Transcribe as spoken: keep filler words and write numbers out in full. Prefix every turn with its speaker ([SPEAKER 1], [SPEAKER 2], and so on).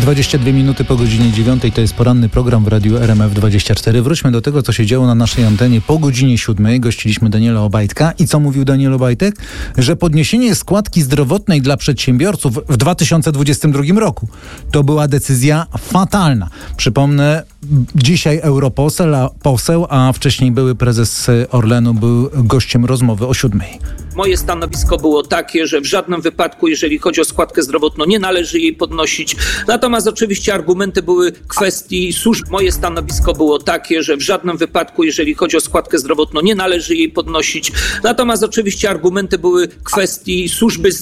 [SPEAKER 1] dwadzieścia dwie minuty po godzinie dziewiątej to jest poranny program w Radiu R M F dwadzieścia cztery. Wróćmy do tego, co się działo na naszej antenie po godzinie siódmej. Gościliśmy Daniela Obajtka. I co mówił Daniel Obajtek? Że podniesienie składki zdrowotnej dla przedsiębiorców w dwa tysiące dwudziestym drugim roku to była decyzja fatalna. Przypomnę, dzisiaj europoseł, a, poseł, a wcześniej były prezes Orlenu był gościem rozmowy o siódmej.
[SPEAKER 2] Moje stanowisko było takie, że w żadnym wypadku, jeżeli chodzi o składkę zdrowotną, nie należy jej podnosić. Natomiast oczywiście argumenty były kwestii służb. Moje stanowisko było takie, że w żadnym wypadku, jeżeli chodzi o składkę zdrowotną, nie należy jej podnosić. Natomiast oczywiście argumenty były kwestii służby